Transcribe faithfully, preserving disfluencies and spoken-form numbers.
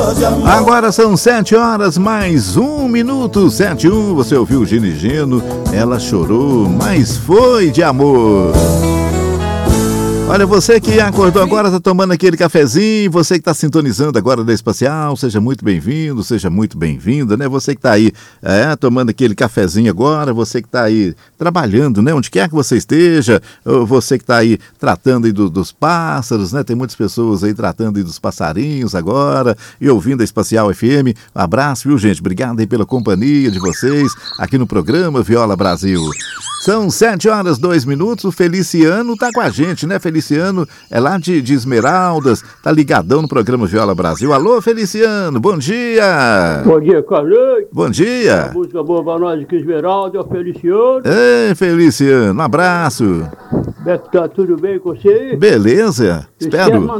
Agora são sete horas mais um minuto, sete e um. Você ouviu o Gino e Gino? Ela chorou, mas foi de amor. Olha, você que acordou agora, está tomando aquele cafezinho, você que está sintonizando agora da Espacial, seja muito bem-vindo, seja muito bem-vinda, né? Você que está aí é, tomando aquele cafezinho agora, você que está aí trabalhando, né? Onde quer que você esteja, você que está aí tratando aí do, dos pássaros, né? Tem muitas pessoas aí tratando aí dos passarinhos agora e ouvindo a Espacial F M. Um abraço, viu, gente? Obrigado aí pela companhia de vocês aqui no programa Viola Brasil. São sete horas, dois minutos, o Feliciano tá com a gente, né? Feliciano é lá de, de Esmeraldas, tá ligadão no programa Viola Brasil. Alô, Feliciano, bom dia! Bom dia, Carlos. Bom dia! A música boa pra nós aqui, Esmeralda, é o Feliciano. Ei, Feliciano, um abraço! Como é que tá? Tudo bem com você? Beleza, espero.